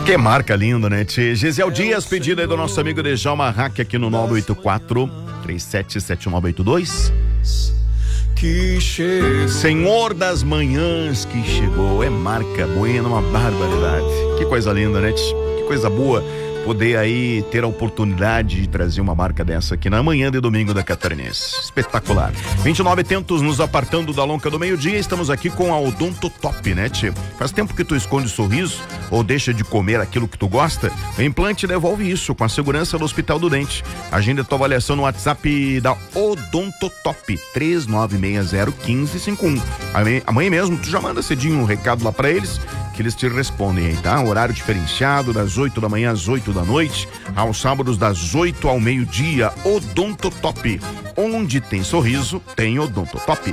Que marca linda, né, tchê? Gisel Dias, pedido aí do nosso amigo Djalma Hack aqui no 984-377982. Senhor das Manhãs que chegou, é marca buena, uma barbaridade. Que coisa linda, né, tchê? Que coisa boa poder aí ter a oportunidade de trazer uma marca dessa aqui na manhã de domingo da Catarinense. Espetacular. 29 tentos nos apartando da lonca do meio-dia, estamos aqui com a Odonto Top, né, tchê? Faz tempo que tu esconde o sorriso ou deixa de comer aquilo que tu gosta? O implante devolve isso com a segurança do Hospital do Dente. Agenda tua avaliação no WhatsApp da Odonto Top, 3960-1551. Amanhã mesmo tu já manda cedinho um recado lá pra eles, que eles te respondem aí, tá? Horário diferenciado, das 8 da manhã às 8 da noite, aos sábados das 8 ao meio-dia. Odonto Top. Onde tem sorriso, tem Odonto Top.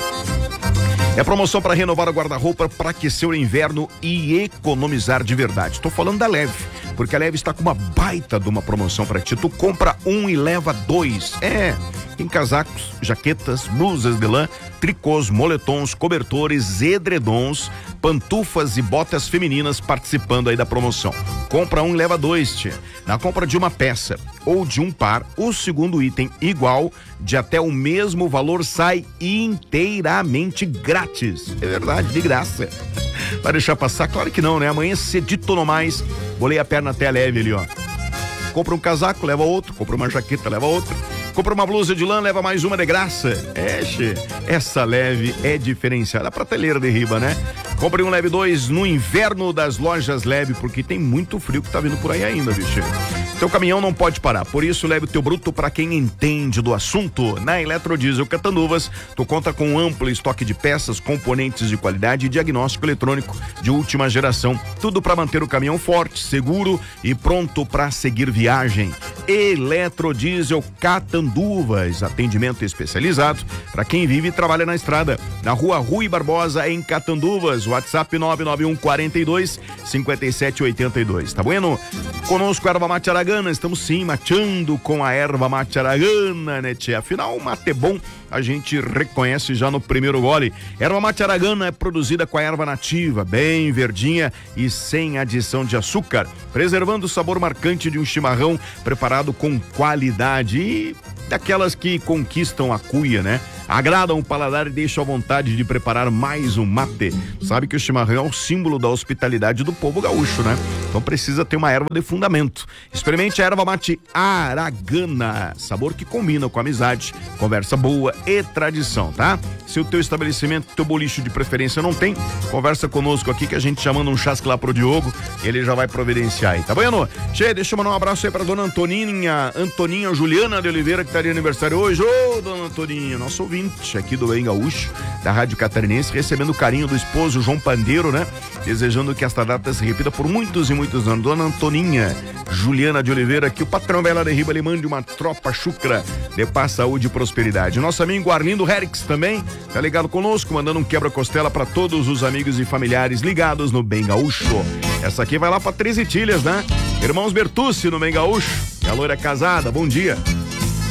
É promoção para renovar o guarda-roupa, para aquecer o inverno e economizar de verdade. Estou falando da Leve, porque a Leve está com uma baita de uma promoção para ti. Tu compra um e leva dois. Tem casacos, jaquetas, blusas de lã, tricôs, moletons, cobertores, edredons, pantufas e botas femininas participando aí da promoção. Compra um e leva dois, tia. Na compra de uma peça ou de um par, o segundo item igual de até o mesmo valor sai inteiramente grátis. É verdade, de graça. Vai deixar passar? Claro que não, né? Amanhã cedito no mais, bolei a perna até a Leve ali, ó. Compra um casaco, leva outro. Compra uma jaqueta, leva outra. Compra uma blusa de lã, leva mais uma de graça. Che, essa Leve é diferenciada. A prateleira de riba, né? Compre um Leve 2 no inverno das lojas Leve, porque tem muito frio que tá vindo por aí ainda, bicho. Teu caminhão não pode parar, por isso leve o teu bruto para quem entende do assunto. Na Eletrodiesel Catanduvas, tu conta com um amplo estoque de peças, componentes de qualidade e diagnóstico eletrônico de última geração. Tudo para manter o caminhão forte, seguro e pronto para seguir viagem. Eletrodiesel Catanduvas, atendimento especializado para quem vive e trabalha na estrada. Na Rua Rui Barbosa, em Catanduvas, WhatsApp 991 42 57 82. Tá bueno? Conosco Erva Mate Aragana, estamos sim mateando com a Erva Mate Aragana, né, tia? Afinal, o mate é bom, a gente reconhece já no primeiro gole. Erva Mate Aragana é produzida com a erva nativa, bem verdinha e sem adição de açúcar, preservando o sabor marcante de um chimarrão preparado com qualidade e daquelas que conquistam a cuia, né? Agradam o paladar e deixam a vontade de preparar mais um mate. Sabe que o chimarrão é o símbolo da hospitalidade do povo gaúcho, né? Então precisa ter uma erva de fundamento. Experimente a Erva Mate Aragana, sabor que combina com amizade, conversa boa e tradição, tá? Se o teu estabelecimento, teu bolicho de preferência não tem, conversa conosco aqui que a gente já manda um chasque lá pro Diogo, ele já vai providenciar aí, tá bom? Che, deixa eu mandar um abraço aí pra dona Antoninha Juliana de Oliveira, que tá de aniversário hoje. Ô, dona Antoninha, nosso ouvinte aqui do Bem Gaúcho, da Rádio Catarinense, recebendo o carinho do esposo João Pandeiro, né? Desejando que esta data se repita por muitos e muitos anos. Dona Antoninha Juliana de Oliveira, que o patrão Bela de Riba lhe mande uma tropa chucra de paz, saúde e prosperidade. Nosso amigo Arlindo Herix também tá ligado conosco, mandando um quebra-costela para todos os amigos e familiares ligados no Bem Gaúcho. Essa aqui vai lá para 13 Tilhas, né? Irmãos Bertucci no Bem Gaúcho. E a loira casada, bom dia.